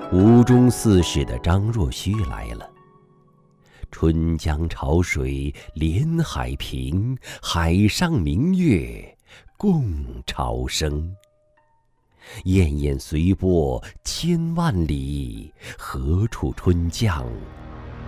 吴中四室的张若虚来了。春江潮水连海平，海上明月共潮生。滟滟随波千万里，何处春江